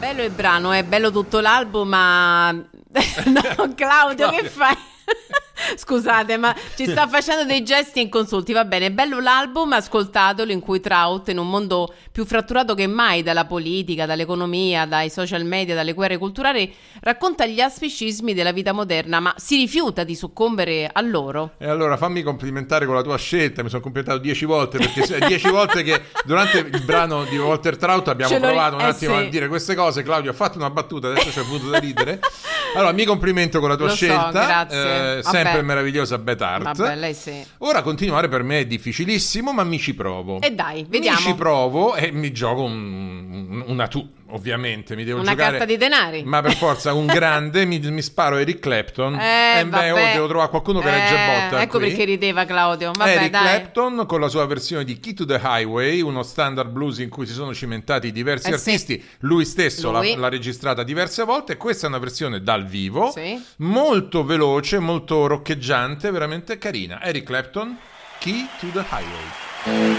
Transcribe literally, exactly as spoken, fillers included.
Bello il brano, è bello tutto l'album, ma no, Claudio, che fai? Scusate, ma ci sta facendo dei gesti inconsulti. Va bene, bello l'album, ascoltatelo, in cui Trout, in un mondo più fratturato che mai dalla politica, dall'economia, dai social media, dalle guerre culturali, racconta gli aspicismi della vita moderna, ma si rifiuta di soccombere a loro. E allora fammi complimentare con la tua scelta. Mi sono complimentato dieci volte, perché è dieci volte che durante il brano di Walter Trout abbiamo provato un eh attimo sì. a dire queste cose. Claudio ha fatto una battuta, adesso c'è avuto da ridere. Allora mi complimento con la tua Lo so, scelta, grazie. eh, sempre Vabbè. meravigliosa Beth Hart. Vabbè, lei sì. Ora continuare per me è difficilissimo, ma mi ci provo. E dai, vediamo. Mi ci provo e mi gioco un, una tu. Ovviamente mi devo Una giocare, carta di denari. ma per forza un grande. mi, mi sparo Eric Clapton. Eh, e beh, oh, vabbè. devo trovare qualcuno che Eh, regge botta ecco qui. perché rideva Claudio. Vabbè, Eric dai. Clapton con la sua versione di Key to the Highway, uno standard blues in cui si sono cimentati diversi Eh, sì. artisti. Lui stesso Lui. L'ha, l'ha registrata diverse volte. Questa è una versione dal vivo, Sì. molto veloce, molto roccheggiante, veramente carina. Eric Clapton, Key to the Highway.